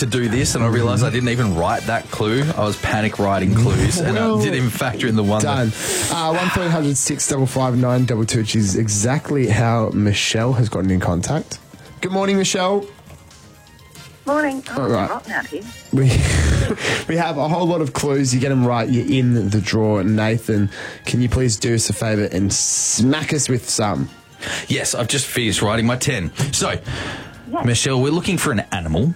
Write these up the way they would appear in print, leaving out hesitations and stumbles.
to do this, and I realised I didn't even write that clue. I was panic writing clues, and I didn't even factor in the one. Done. 1300 655 922, which is exactly how Michelle has gotten in contact. Good morning, Michelle. Morning. Oh, All right. It's hot out here. We have a whole lot of clues. You get them right, you're in the draw. Nathan, can you please do us a favour and smack us with some? Yes, I've just finished writing my 10. So, Yeah. Michelle, we're looking for an animal.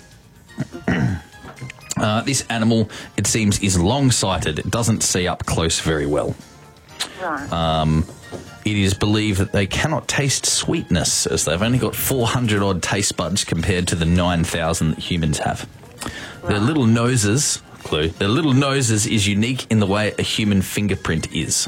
This animal, it seems, is long-sighted. It doesn't see up close very well. Right. It is believed that they cannot taste sweetness, as they've only got 400-odd taste buds compared to the 9,000 that humans have. Their little noses, clue, their little noses is unique in the way a human fingerprint is.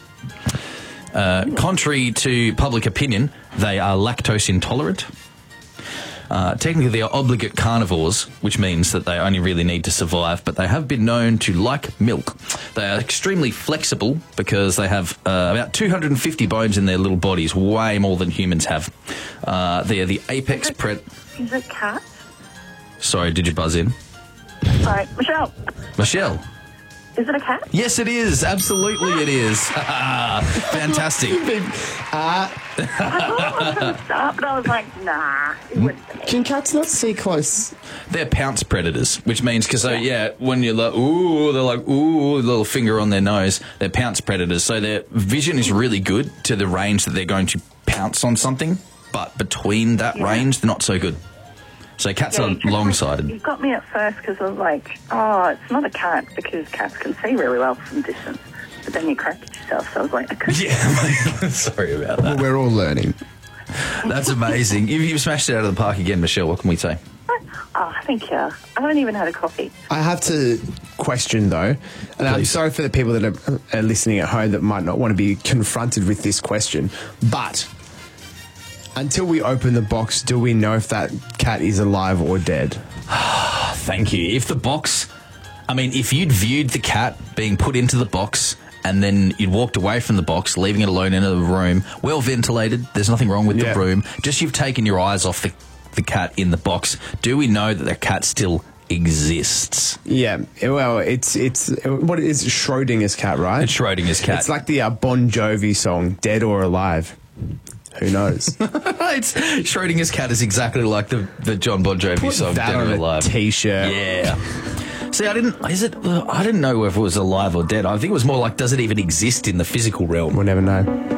Contrary to public opinion, they are lactose intolerant. Technically, they are obligate carnivores, which means that they only really need to survive, but they have been known to like milk. They are extremely flexible because they have about 250 bones in their little bodies, way more than humans have. They are the apex Is it cat? Sorry, did you buzz in? Sorry, Michelle. Michelle? Is it a cat? Yes, it is. Absolutely it is. Fantastic. I thought it was going to start, but I was like, nah, it wouldn't be. Can cats not see close? They're pounce predators, which means, because when you're like, ooh, they're like, ooh, little finger on their nose, they're pounce predators. So their vision is really good to the range that they're going to pounce on something, but between that range, they're not so good. So cats are long-sighted. You got me at first because I was like, oh, it's not a cat because cats can see really well from distance. But then you corrected yourself, so I was like, okay. Yeah, sorry about that. We're all learning. That's amazing. You've smashed it out of the park again, Michelle. What can we say? Oh, thank you. I haven't even had a coffee. I have to question, though, and I'm Please. sorry for the people that are listening at home that might not want to be confronted with this question, but until we open the box, do we know if that cat is alive or dead? Thank you. If you'd viewed the cat being put into the box and then you'd walked away from the box, leaving it alone in a room, well ventilated, there's nothing wrong with the room, just you've taken your eyes off the cat in the box, do we know that the cat still exists? Yeah, well, it's what is Schrodinger's cat, right? It's Schrodinger's cat. It's like the Bon Jovi song, Dead or Alive. Who knows? Schrodinger's cat is exactly like the John Bon Jovi song, that Dead on or a Alive. T-shirt. Yeah. See, I didn't know if it was alive or dead. I think it was more like, does it even exist in the physical realm? We'll never know.